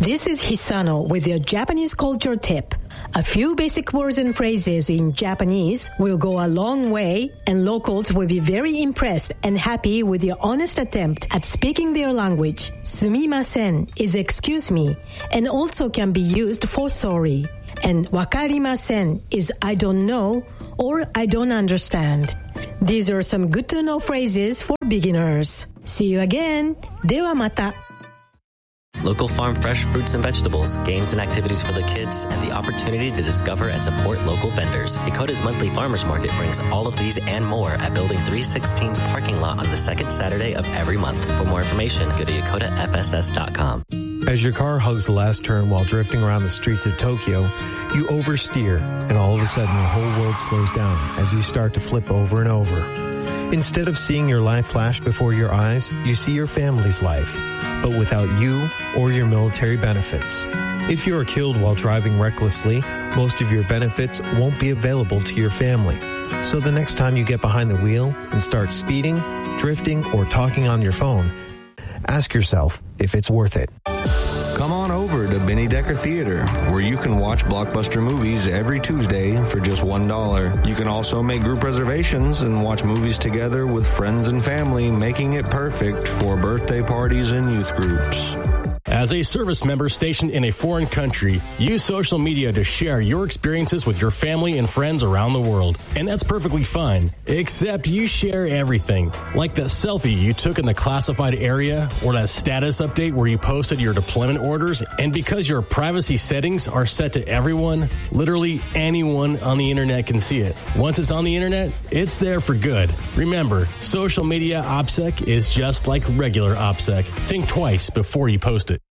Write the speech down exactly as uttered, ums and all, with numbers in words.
This is Hisano with your Japanese culture tip. A few basic words and phrases in Japanese will go a long way, and locals will be very impressed and happy with your honest attempt at speaking their language. Sumimasen is excuse me, and also can be used for sorry. And wakarimasen is I don't know or I don't understand. These are some good to know phrases for beginners. See you again. ではまた. Local farm fresh fruits and vegetables, games and activities for the kids, and the opportunity to discover and support local vendors. Ecota's monthly farmers market brings all of these and more at Building three sixteen's parking lot on the second Saturday of every month. For more information, go to Ecota F S S dot com. As your car hugs the last turn while drifting around the streets of Tokyo, you oversteer, and all of a sudden your whole world slows down as you start to flip over and over. Instead of seeing your life flash before your eyes, you see your family's life, but without you or your military benefits. If you are killed while driving recklessly, most of your benefits won't be available to your family. So the next time you get behind the wheel and start speeding, drifting, or talking on your phone, ask yourself if it's worth it. Come on over to Benny Decker Theater, where you can watch blockbuster movies every Tuesday for just one dollar. You can also make group reservations and watch movies together with friends and family, making it perfect for birthday parties and youth groups. As a service member stationed in a foreign country, use social media to share your experiences with your family and friends around the world. And that's perfectly fine, except you share everything. Like that selfie you took in the classified area, or that status update where you posted your deployment orders. And because your privacy settings are set to everyone, literally anyone on the internet can see it. Once it's on the internet, it's there for good. Remember, social media OPSEC is just like regular OPSEC. Think twice before you post it.